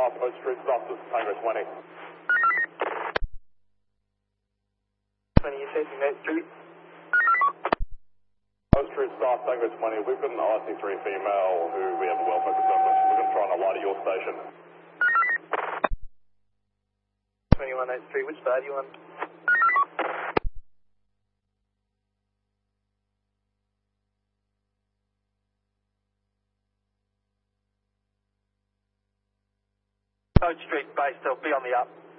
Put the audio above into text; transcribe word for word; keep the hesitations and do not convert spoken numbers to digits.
staff, Oak Street staff, this is Tango twenty. twenty, you're facing Oak Street. Oak Street staff, Tango twenty, we've got an R T three female who we have a welfare concern with. We're going to try and alight at your station. twenty-one Oak Street, which side do you want? Oak Street base, they'll be on the up.